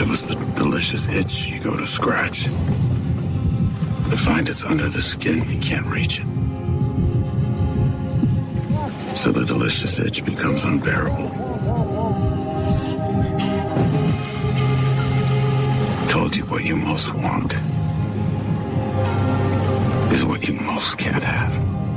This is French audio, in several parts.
It was the delicious itch you go to scratch. To find it's under the skin, you can't reach it. So the delicious itch becomes unbearable. Told you what you most want is what you most can't have.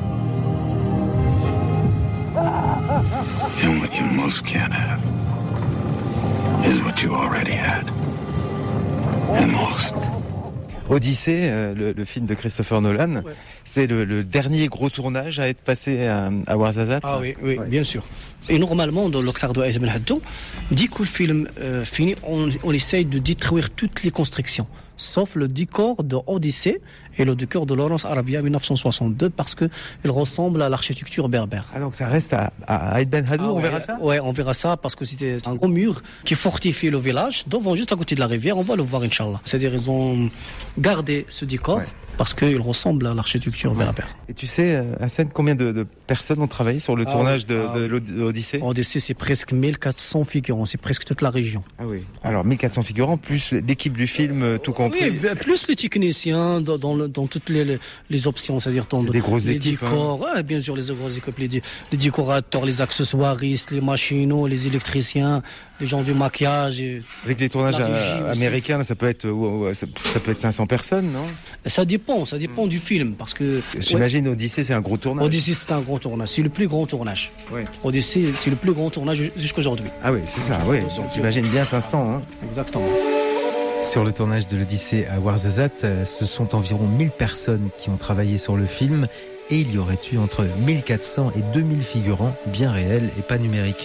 And what you most can't have is what you already had and lost. Odyssée, le film de Christopher Nolan, c'est le dernier gros tournage à être passé à Ouarzazate. Ah oui, bien sûr. Et normalement, dans l'Oxar de Aïs Ben Haddo, dès que le film finit, on essaye de détruire toutes les constructions, sauf le décor de Odyssée et le décor de Lawrence Arabia 1962, parce que il ressemble à l'architecture berbère. Ah, donc ça reste à Aïs Ben Haddo, on verra ça? Ouais, on verra ça, parce que c'était un gros mur qui fortifie le village, devant, juste à côté de la rivière, on va le voir, Inch'Allah. C'est-à-dire, ils ont gardé ce décor, parce qu'il ressemble à l'architecture berbère. Et tu sais, Hassan, combien de personnes ont travaillé sur le tournage de l'Odyssée? L'Odyssée, c'est presque 1400 figurants, c'est presque toute la région. Ah oui. Alors 1400 figurants, plus l'équipe du film, tout compris. Oui, plus les techniciens dans toutes les options, c'est-à-dire c'est des grosses les équipes. Décors, bien sûr, les grosses équipes, les décorateurs, les accessoiristes, les machinaux, les électriciens, les gens du maquillage. Avec les tournages américains, ça peut être 500 personnes, non? Ça dépend du film, parce que... J'imagine Odyssée, c'est un gros tournage. Odyssée, c'est un gros tournage, c'est le plus grand tournage. Ouais. Odyssée, c'est le plus grand tournage jusqu'à aujourd'hui. Ah oui, c'est ça, oui. J'imagine bien 500. Hein. Exactement. Sur le tournage de l'Odyssée à Ouarzazate, ce sont environ 1000 personnes qui ont travaillé sur le film et il y aurait eu entre 1400 et 2000 figurants bien réels et pas numériques.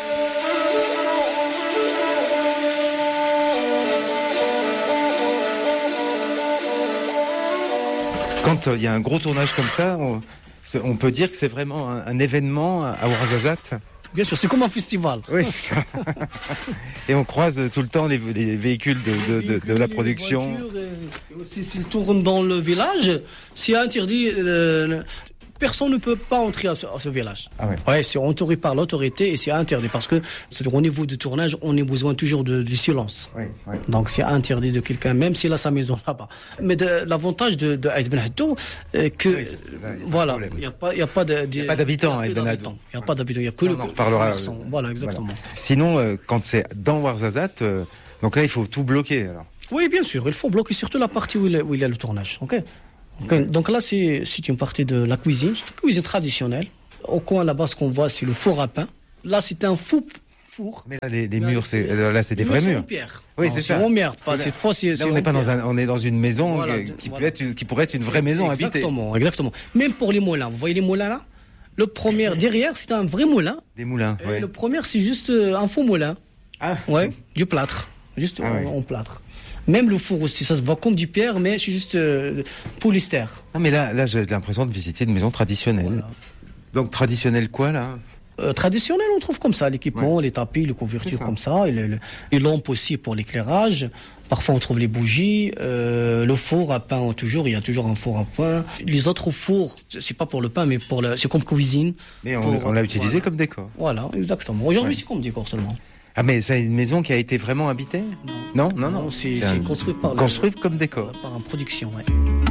Quand il y a un gros tournage comme ça, on peut dire que c'est vraiment un événement à Ouarzazate. Bien sûr, c'est comme un festival. Oui, c'est ça. Et on croise tout le temps les véhicules de la production. Et aussi, s'ils tournent dans le village, c'est interdit. Personne ne peut pas entrer à ce village. Ah ouais. Ouais, c'est entouré par l'autorité et c'est interdit parce que au niveau du tournage, on a besoin toujours du silence. Oui. Donc c'est interdit de quelqu'un, même s'il a sa maison là-bas. Mais l'avantage de Aïs Ben Haddo, que voilà, il n'y a pas d'habitants à Aïs Ben Haddo. Il n'y a pas d'habitants, il n'y a que le. On en reparlera. Voilà, exactement. Voilà. Sinon, quand c'est dans Ouarzazate, donc là il faut tout bloquer. Alors. Oui, bien sûr, il faut bloquer surtout la partie où il y a le tournage. Ok. Donc là, c'est une partie de la cuisine, c'est une cuisine traditionnelle. Au coin là-bas, ce qu'on voit, c'est le four à pain. Là, c'est un four. Mais là, les murs, c'est des vrais murs. En pierre. Oui, c'est ça. En pierre. Cette fois, on n'est pas on est dans une maison voilà, qui pourrait être une vraie maison habitée. Exactement. Même pour les moulins. Vous voyez les moulins là? Le premier derrière, c'est un vrai moulin. Des moulins. Et le premier, c'est juste un faux moulin. Ah. Ouais, du plâtre. Juste en plâtre. Même le four aussi, ça se voit comme du pierre, mais c'est juste polyester. Ah, mais là, j'ai l'impression de visiter une maison traditionnelle. Voilà. Donc, traditionnelle quoi, là? Traditionnel, on trouve comme ça, l'équipement, les tapis, les couvertures comme ça, les lampes aussi pour l'éclairage. Parfois, on trouve les bougies, le four à pain, il y a toujours un four à pain. Les autres fours, c'est pas pour le pain, mais c'est comme cuisine. Mais on l'a utilisé comme décor. Voilà, exactement. Aujourd'hui, c'est comme décor seulement. Ah, mais c'est une maison qui a été vraiment habitée? Non. C'est construit comme décor. Par une production, ouais.